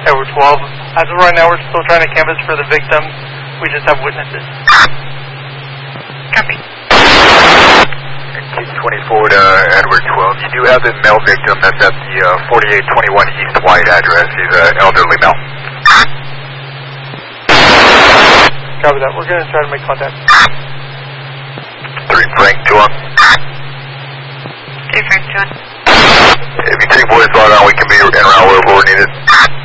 Edward 12. As of right now, we're still trying to canvass for the victims. We just have witnesses. Copy. 24 to Edward 12. You do have the male victim that's at the 4821 East White address. He's an elderly male. Copy that. We're going to try to make contact. 3 Frank 2-1. 3 Frank 2-1. If you take boys brought on, we can be in route wherever we're needed.